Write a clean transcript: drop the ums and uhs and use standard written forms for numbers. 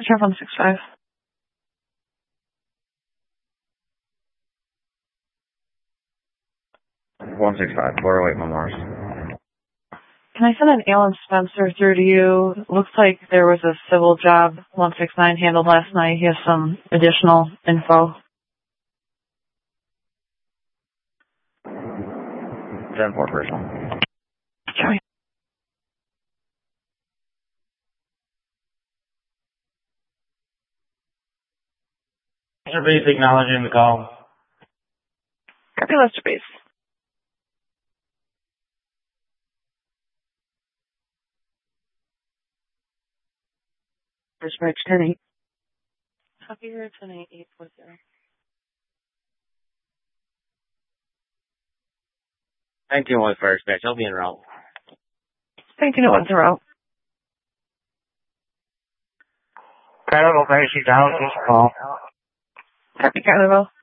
Sure, 165. Border White Memorials. Can I send an Alan Spencer through to you? Looks like there was a civil job 169 handled last night. He has some additional info. 10-4 personal. Sorry. Lester Base acknowledging the call. Copy, Lester Base. Dispatch 10-8. Copy here, 10-8-840. Thank you, fire dispatch. I'll be en route. Thank you, no one's route. Carnival Basic House, call. Copy, Carnival.